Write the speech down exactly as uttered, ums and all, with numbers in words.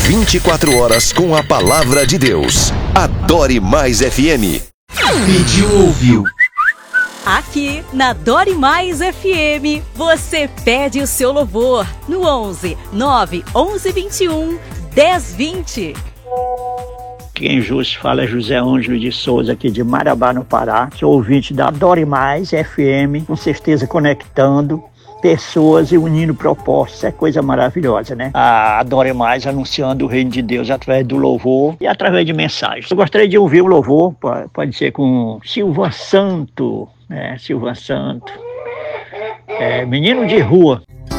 vinte e quatro horas com a palavra de Deus. Adore Mais F M. Pediu, ouviu. Aqui na Adore Mais F M, você pede o seu louvor no onze nove onze vinte e um dez vinte. Quem justo fala é José Ângelo de Souza, aqui de Marabá, no Pará. Sou ouvinte da Adore Mais F M, com certeza conectando pessoas e unindo propostas. É coisa maravilhosa, né? A Adore Mais anunciando o reino de Deus através do louvor e através de mensagens. Eu gostaria de ouvir o louvor, pode ser com Silva Santo, né? Silva Santo, é, Menino de Rua.